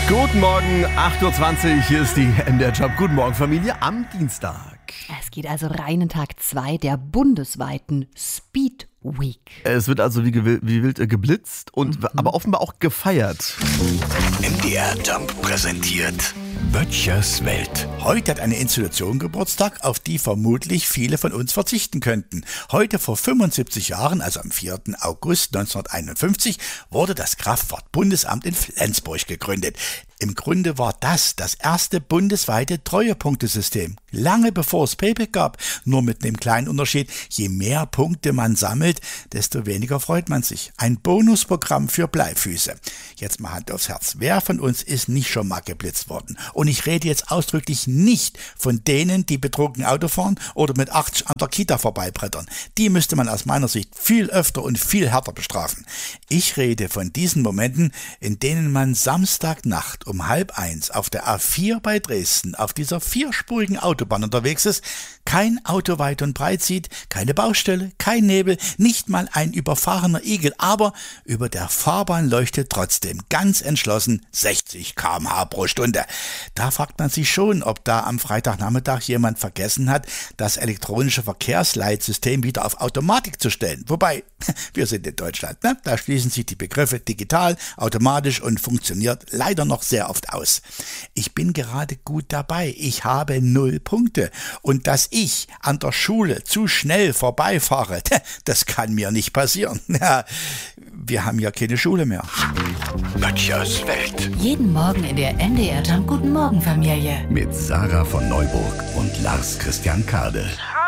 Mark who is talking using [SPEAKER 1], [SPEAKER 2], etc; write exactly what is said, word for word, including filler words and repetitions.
[SPEAKER 1] Guten Morgen, acht Uhr zwanzig, hier ist die M D R-Job. Guten Morgen, Familie, am Dienstag.
[SPEAKER 2] Es geht also rein in Tag zwei der bundesweiten Speed Week.
[SPEAKER 1] Es wird also wie, gewild, wie wild äh, geblitzt, und mhm. aber offenbar auch gefeiert.
[SPEAKER 3] M D R-Job präsentiert Böttchers Welt.
[SPEAKER 4] Heute hat eine Institution Geburtstag, auf die vermutlich viele von uns verzichten könnten. Heute vor fünfundsiebzig Jahren, also am vierten August neunzehnhunderteinundfünfzig, wurde das Kraftfahrtbundesamt in Flensburg gegründet. Im Grunde war das das erste bundesweite Treuepunktesystem. Lange bevor es Payback gab, nur mit einem kleinen Unterschied: Je mehr Punkte man sammelt, desto weniger freut man sich. Ein Bonusprogramm für Bleifüße. Jetzt mal Hand aufs Herz. Wer von uns ist nicht schon mal geblitzt worden? Und ich rede jetzt ausdrücklich nicht von denen, die betrunken Auto fahren oder mit achtzig an der Kita vorbeibrettern. Die müsste man aus meiner Sicht viel öfter und viel härter bestrafen. Ich rede von diesen Momenten, in denen man Samstagnacht um halb eins auf der A vier bei Dresden auf dieser vierspurigen Autobahn unterwegs ist, kein Auto weit und breit sieht, keine Baustelle, kein Nebel, nicht mal ein überfahrener Igel, aber über der Fahrbahn leuchtet trotzdem ganz entschlossen sechzig Kilometer pro Stunde pro Stunde. Da fragt man sich schon, ob da am Freitagnachmittag jemand vergessen hat, das elektronische Verkehrsleitsystem wieder auf Automatik zu stellen. Wobei, wir sind in Deutschland, ne? Da schließen sich die Begriffe digital, automatisch und funktioniert leider noch sehr oft aus. Ich bin gerade gut dabei. Ich habe null Punkte. Und dass ich an der Schule zu schnell vorbeifahre, das kann mir nicht passieren. Ja, wir haben ja keine Schule mehr.
[SPEAKER 3] Böttchers Welt.
[SPEAKER 2] Jeden Morgen in der M D R-Job Guten Morgen, Familie.
[SPEAKER 3] Mit Sarah von Neuburg und Lars Christian Kade.